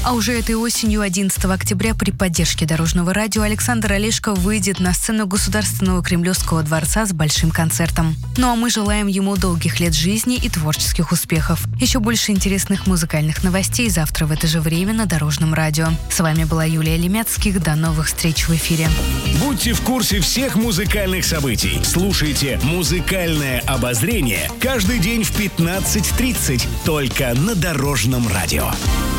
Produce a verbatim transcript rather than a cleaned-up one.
А уже этой осенью, одиннадцатого октября, при поддержке Дорожного радио Александр Олешко выйдет на сцену Государственного Кремлевского дворца с большим концертом. Ну а мы желаем ему долгих лет жизни и творческих успехов. Еще больше интересных музыкальных новостей завтра в это же время на Дорожном радио. С вами была Юлия Лемяцких. До новых встреч в эфире. Будьте в курсе всех музыкальных событий. Слушайте «Музыкальное обозрение» каждый день в пятнадцать тридцать только на Дорожном радио.